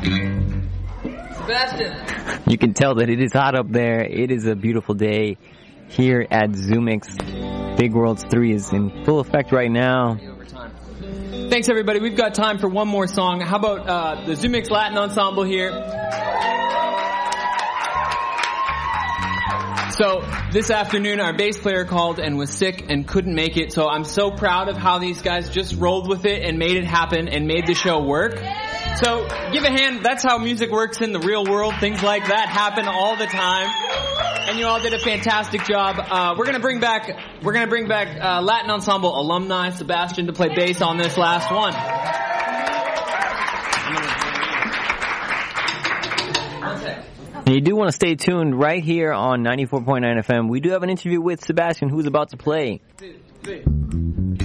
Sebastian! You can tell that it is hot up there. It is a beautiful day here at ZoomX. Big Worlds 3 is in full effect right now. Thanks, everybody. We've got time for one more song. How about the ZoomX Latin Ensemble here? So this afternoon, our bass player called and was sick and couldn't make it. So I'm so proud of how these guys just rolled with it and made it happen and made the show work. So give a hand. That's how music works in the real world. Things like that happen all the time. And you all did a fantastic job. We're gonna bring back Latin Ensemble alumni Sebastian to play bass on this last one. And you do want to stay tuned right here on 94.9 FM. We do have an interview with Sebastian, who's about to play. 2, 3.